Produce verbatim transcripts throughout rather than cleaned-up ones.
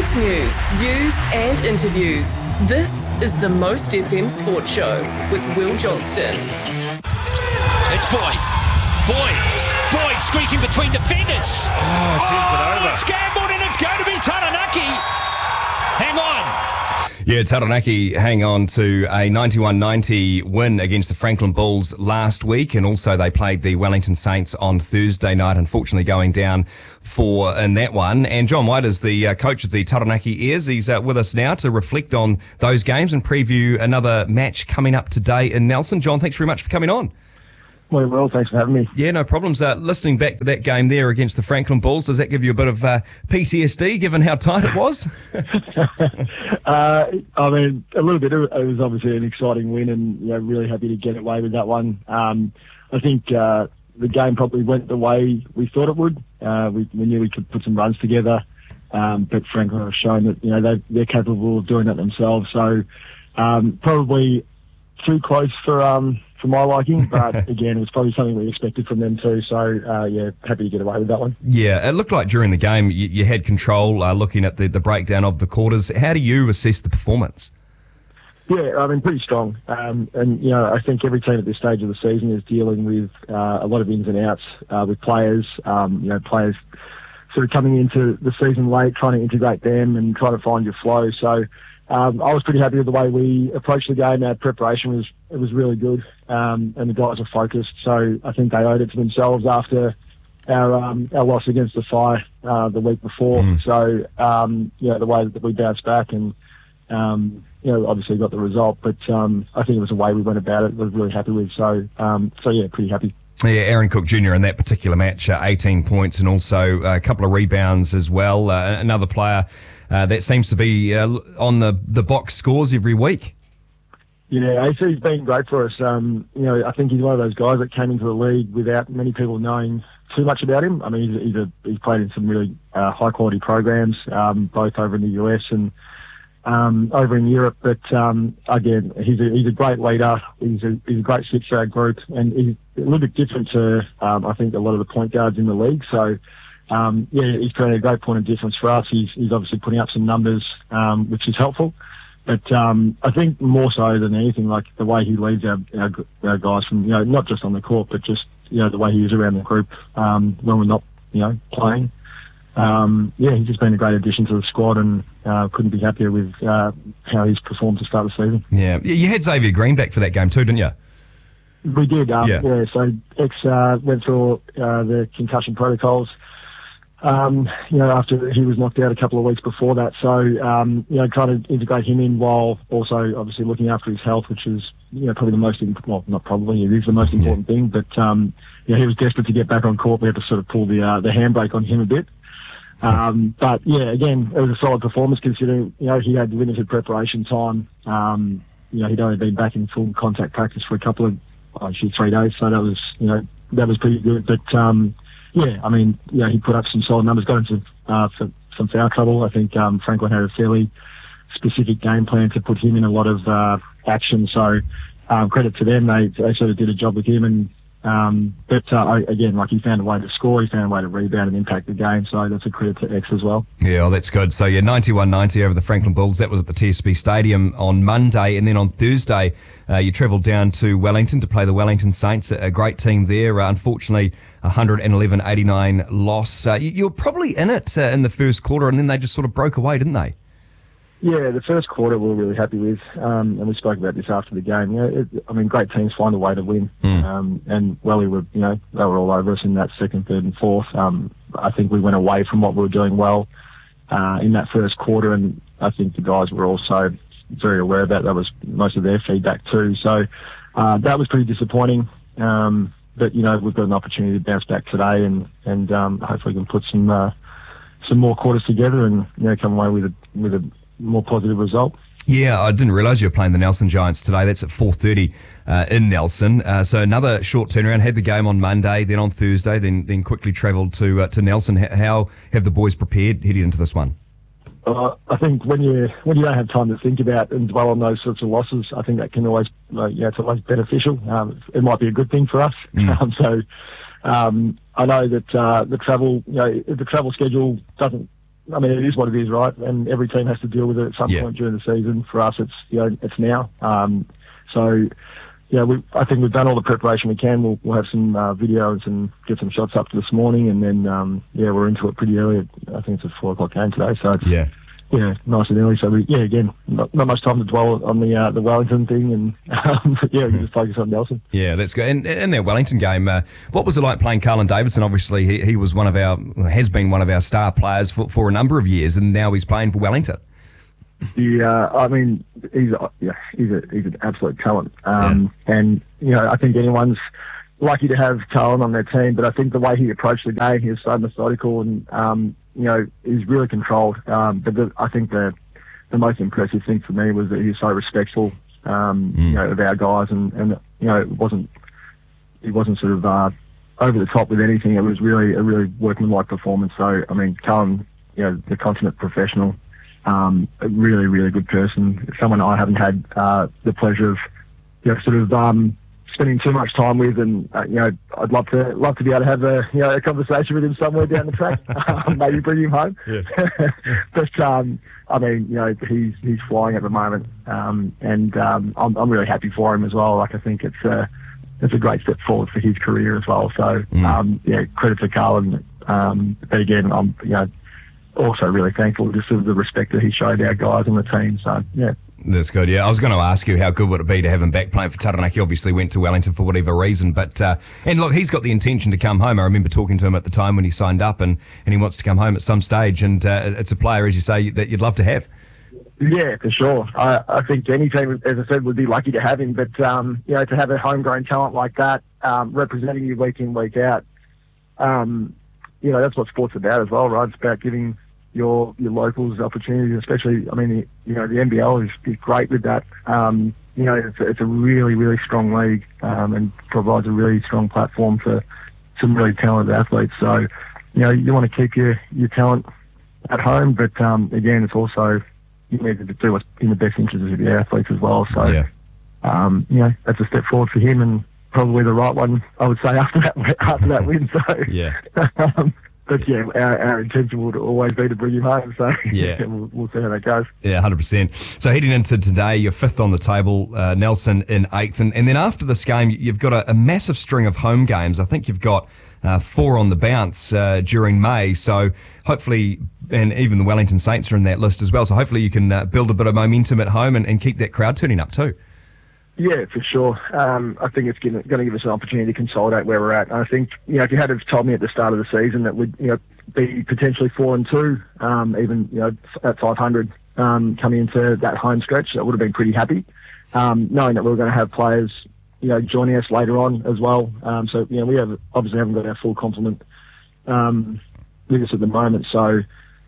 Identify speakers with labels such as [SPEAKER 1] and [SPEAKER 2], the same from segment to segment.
[SPEAKER 1] Sports news, views and interviews. This is the Most F M Sports Show with Will Johnston.
[SPEAKER 2] It's Boyd. Boyd. Boyd squeezing between defenders.
[SPEAKER 3] Oh, turns it over.
[SPEAKER 2] It's gambled and it's going to be Taranaki. Hang on.
[SPEAKER 3] Yeah, Taranaki hang on to a ninety-one ninety win against the Franklin Bulls last week, and also they played the Wellington Saints on Thursday night, unfortunately going down four in that one. And John White is the uh, coach of the Taranaki Airs. He's uh, with us now to reflect on those games and preview another match coming up today in Nelson. John, thanks very much for coming on.
[SPEAKER 4] Well, well, thanks for having me.
[SPEAKER 3] Yeah, no problems. Uh, listening back to that game there against the Franklin Bulls, does that give you a bit of uh, P T S D, given how tight it was?
[SPEAKER 4] uh, I mean, a little bit. It was obviously an exciting win, and you know, really happy to get away with that one. Um, I think uh, the game probably went the way we thought it would. Uh, we, we knew we could put some runs together, um, but Franklin have shown that you know they, they're capable of doing that themselves. So um, probably too close for. Um, for my liking, but again, it was probably something we expected from them too, so uh, yeah, happy to get away with that one.
[SPEAKER 3] Yeah, it looked like during the game you, you had control, uh, looking at the, the breakdown of the quarters. How do you assess the performance?
[SPEAKER 4] Yeah, I mean, pretty strong, um, and you know, I think every team at this stage of the season is dealing with uh, a lot of ins and outs uh, with players, um, you know, players sort of coming into the season late, trying to integrate them and trying to find your flow, so Um, I was pretty happy with the way we approached the game. Our preparation was it was really good, um, and the guys were focused. So I think they owed it to themselves after our um, our loss against the Fire uh, the week before. Mm. So um, yeah, the way that we bounced back and um, you know obviously got the result, but um, I think it was the way we went about it. I was really happy with. So um, so yeah, pretty happy.
[SPEAKER 3] Yeah, Aaron Cook Junior in that particular match, uh, eighteen points and also a couple of rebounds as well. Uh, another player uh, that seems to be uh, on the, the box scores every week.
[SPEAKER 4] Yeah, A C's been great for us. Um, you know, I think he's one of those guys that came into the league without many people knowing too much about him. I mean, he's, he's, a, he's played in some really uh, high-quality programs, um, both over in the U S and Um, over in Europe, but um, again, he's a, he's a great leader. He's a, he's a great fit for our group, and he's a little bit different to um, I think a lot of the point guards in the league. So um, yeah, he's created a great point of difference for us. He's, he's obviously putting up some numbers, um, which is helpful. But um, I think more so than anything, like the way he leads our, our, our guys from you know not just on the court, but just you know the way he is around the group um, when we're not you know playing. Um, yeah, he's just been a great addition to the squad, and uh, couldn't be happier with uh, how he's performed to start the season.
[SPEAKER 3] Yeah, you had Xavier Green back for that game too, didn't you?
[SPEAKER 4] We did, um,
[SPEAKER 3] yeah.
[SPEAKER 4] yeah. So X uh, went through uh, the concussion protocols, um, you know, after he was knocked out a couple of weeks before that. So, um, you know, trying to integrate him in while also obviously looking after his health, which is, you know, probably the most, imp- well, not probably, it is the most important yeah. thing. But, um, yeah, he was desperate to get back on court. We had to sort of pull the uh, the handbrake on him a bit. Um, but yeah, again, it was a solid performance considering, you know, he had limited preparation time. Um, you know, he'd only been back in full contact practice for a couple of, oh, actually three days. So that was, you know, that was pretty good. But, um, yeah, I mean, yeah, he put up some solid numbers, got into, uh, for some foul trouble. I think, um, Franklin had a fairly specific game plan to put him in a lot of, uh, action. So, um, credit to them. They, they sort of did a job with him and, Um, but uh, again, like he found a way to score, he found a way to rebound and impact the game, so that's a credit to X as well.
[SPEAKER 3] Yeah, well, that's good. So yeah, ninety-one ninety over the Franklin Bulls. That was at the T S B Stadium on Monday, and then on Thursday uh, you travelled down to Wellington to play the Wellington Saints, a great team there. Uh, unfortunately, one eleven eighty-nine loss. Uh, you, you were probably in it uh, in the first quarter, and then they just sort of broke away, didn't they?
[SPEAKER 4] Yeah, the first quarter we were really happy with, um, and we spoke about this after the game. You know, it, I mean, great teams find a way to win, mm. um, and Welly were, you know, they were all over us in that second, third, and fourth. Um, I think we went away from what we were doing well uh, in that first quarter, and I think the guys were also very aware of that. That was most of their feedback too. So uh, that was pretty disappointing. Um, but you know, we've got an opportunity to bounce back today, and and um, hopefully we can put some uh, some more quarters together, and you know, come away with a with a more positive result.
[SPEAKER 3] Yeah, I didn't realise you were playing the Nelson Giants today. That's at four thirty uh, in Nelson. Uh, so another short turnaround. Had the game on Monday, then on Thursday, then then quickly travelled to uh, to Nelson. How have the boys prepared heading into this one?
[SPEAKER 4] Uh, I think when you when you don't have time to think about and dwell on those sorts of losses, I think that can always, uh, yeah, it's always beneficial. Um, it might be a good thing for us. Mm. Um, so um, I know that uh, the travel, you know, the travel schedule doesn't I mean, it is what it is, right? And every team has to deal with it at some
[SPEAKER 3] Yeah.
[SPEAKER 4] point during the season. For us, it's you know it's now. Um, so, yeah, we, I think we've done all the preparation we can. We'll, we'll have some uh, videos and get some shots up this morning, and then um, yeah, we're into it pretty early. I think it's a four o'clock game today, so it's,
[SPEAKER 3] Yeah.
[SPEAKER 4] yeah, nice and early. So we, yeah, again, not, not much time to dwell on the uh, the Wellington thing, and um, yeah, we can just focus on Nelson.
[SPEAKER 3] Yeah, that's good. And in their Wellington game, uh, what was it like playing Carlin Davidson? Obviously, he, he was one of our, has been one of our star players for, for a number of years, and now he's playing for Wellington.
[SPEAKER 4] Yeah, I mean, he's a, yeah, he's a he's an absolute talent, um, yeah. and you know, I think anyone's lucky to have Carlin on their team. But I think the way he approached the game, he was so methodical, and um, you know, he's really controlled. Um, but the, I think the the most impressive thing for me was that he was so respectful, um, mm. you know, of our guys, and, and you know, it wasn't he wasn't sort of uh, over the top with anything. It was really a really workmanlike performance. So I mean, Carlin, you know, the consummate professional. Um, a really, really good person. Someone I haven't had uh, the pleasure of, you know, sort of um, spending too much time with, and uh, you know, I'd love to love to be able to have a you know a conversation with him somewhere down the track. Maybe bring him home.
[SPEAKER 3] Yeah.
[SPEAKER 4] But um, I mean, you know, he's he's flying at the moment, um, and um, I'm I'm really happy for him as well. Like I think it's a it's a great step forward for his career as well. So mm. um, yeah, credit to Carlin. Um, but again, I'm you know. also really thankful just of the respect that he showed our guys on the team. So, yeah.
[SPEAKER 3] That's good, yeah. I was going to ask you how good would it be to have him back playing for Taranaki. Obviously went to Wellington for whatever reason. But uh, and look, he's got the intention to come home. I remember talking to him at the time when he signed up, and, and he wants to come home at some stage. And uh, it's a player, as you say, that you'd love to have.
[SPEAKER 4] Yeah, for sure. I, I think any team, as I said, would be lucky to have him. But, um, you know, to have a homegrown talent like that um, representing you week in, week out, um, you know, that's what sport's about as well, right? It's about giving your your locals opportunities, especially, I mean, you know, the N B L is, is great with that. Um, you know, it's a, it's a really, really strong league um, and provides a really strong platform for some really talented athletes. So, you know, you want to keep your, your talent at home, but um, again, it's also, you need to do what's in the best interest of your athletes as well. So, yeah. um, you know, that's a step forward for him, and probably the right one, I would say, after that after that win. So,
[SPEAKER 3] yeah.
[SPEAKER 4] um, but yeah, our, our intention would always be to bring him home. So
[SPEAKER 3] yeah,
[SPEAKER 4] we'll, we'll see how that goes.
[SPEAKER 3] Yeah, one hundred percent. So heading into today, you're fifth on the table, uh, Nelson in eighth, and, and then after this game, you've got a, a massive string of home games. I think you've got uh, four on the bounce uh, during May. So hopefully, and even the Wellington Saints are in that list as well. So hopefully, you can uh, build a bit of momentum at home and, and keep that crowd turning up too.
[SPEAKER 4] Yeah, for sure. Um, I think it's going to give us an opportunity to consolidate where we're at. I think, you know, if you had have told me at the start of the season that we'd, you know, be potentially four and two, um, even, you know, at five hundred um, coming into that home stretch, that would have been pretty happy. Um, knowing that we were going to have players, you know, joining us later on as well. Um, so, you know, we have obviously haven't got our full complement um, with us at the moment. So,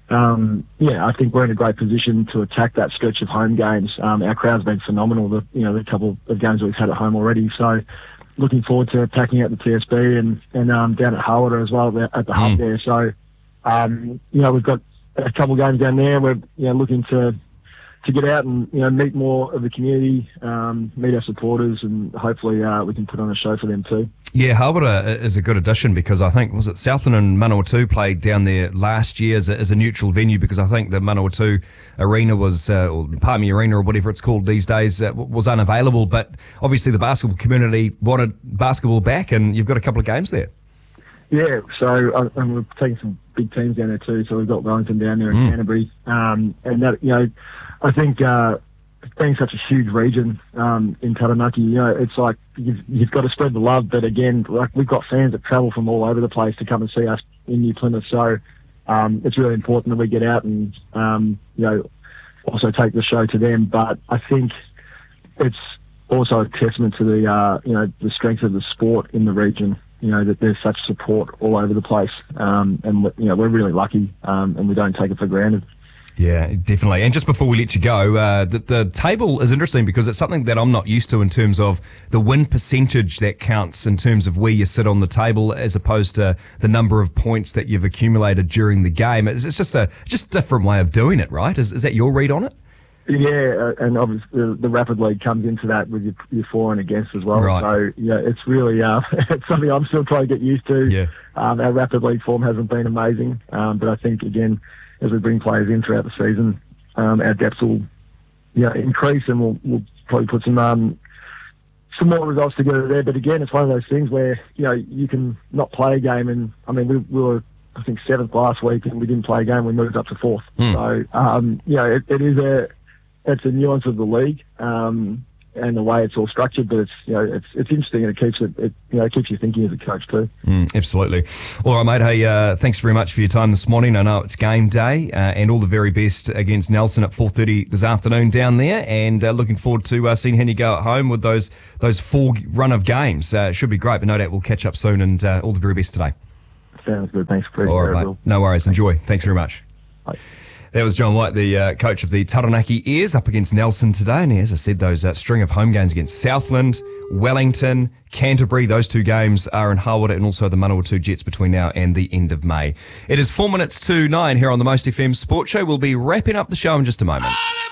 [SPEAKER 4] Um, yeah, I think we're in a great position to attack that stretch of home games. Um, our crowd's been phenomenal, the, you know, the couple of games that we've had at home already. So looking forward to attacking at the T S B and, and um, down at Harwater as well at the hub mm. there. So, um, you know, we've got a couple of games down there. We're, you know, looking to to get out and, you know, meet more of the community, um, meet our supporters, and hopefully uh, we can put on a show for them too.
[SPEAKER 3] Yeah, Harwater is a good addition because I think, was it Southland and Manawatu played down there last year as a, as a neutral venue, because I think the Manawatu Arena was, uh, or Palmy Arena or whatever it's called these days, uh, was unavailable. But obviously the basketball community wanted basketball back, and you've got a couple of games there. Yeah,
[SPEAKER 4] so uh, and we're taking some big teams down there too. So we've got Wellington down there and mm. Canterbury, um, and that, you know, I think uh, being such a huge region um, in Taranaki, you know, it's like you've, you've got to spread the love. But again, like we've got fans that travel from all over the place to come and see us in New Plymouth. So um, it's really important that we get out and um, you know, also take the show to them. But I think it's also a testament to the uh, you know, the strength of the sport in the region. You know, that there's such support all over the place, um, and you know, we're really lucky, um, and we don't take it for granted.
[SPEAKER 3] Yeah, definitely. And just before we let you go, uh, the, the table is interesting because it's something that I'm not used to in terms of the win percentage that counts in terms of where you sit on the table, as opposed to the number of points that you've accumulated during the game. It's, it's just a just a different way of doing it, right? Is, is that your read on it?
[SPEAKER 4] Yeah, and obviously the, the Rapid League comes into that with your, your for and against as well.
[SPEAKER 3] Right.
[SPEAKER 4] So, yeah, it's really uh, it's something I'm still trying to get used to.
[SPEAKER 3] Yeah.
[SPEAKER 4] Um, our Rapid League form hasn't been amazing, um, but I think, again, as we bring players in throughout the season, um, our depth will, you know, increase, and we'll, we'll probably put some um, some more results together there. But again, it's one of those things where, you know, you can not play a game, and I mean, we, we were, I think, seventh last week, and we didn't play a game. We moved up to fourth. Mm. So, um, you know, it, it is a it's a nuance of the league. Um, and the way it's all structured, but it's, you know, it's it's interesting, and it keeps it, it you know, it keeps you thinking as a coach too.
[SPEAKER 3] Mm, absolutely. All right, mate. Hey, uh, thanks very much for your time this morning. I know it's game day, uh, and all the very best against Nelson at four thirty this afternoon down there, and uh, looking forward to uh, seeing how you go at home with those those full run of games. Uh, it should be great, but no doubt we'll catch up soon, and uh, all the very best today.
[SPEAKER 4] Sounds good. Thanks, Chris.
[SPEAKER 3] All right, mate. No worries. Enjoy. Thanks very much.
[SPEAKER 4] Bye.
[SPEAKER 3] That was John White, the uh, coach of the Taranaki Ears, up against Nelson today. And as I said, those uh, string of home games against Southland, Wellington, Canterbury, those two games are in Hawera, and also the Manawatu Jets between now and the end of May. It is four minutes to nine here on the Most F M Sports Show. We'll be wrapping up the show in just a moment.